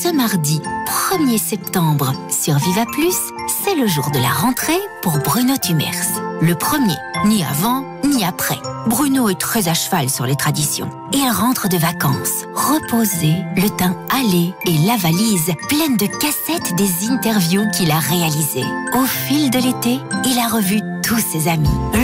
Ce mardi 1er septembre sur Viva Plus, c'est le jour de la rentrée pour Bruno Tumers. Le premier, ni avant, ni après. Bruno est très à cheval sur les traditions. Il rentre de vacances, reposé, le teint hâlé et la valise pleine de cassettes des interviews qu'il a réalisées. Au fil de l'été, il a revu tous ses amis.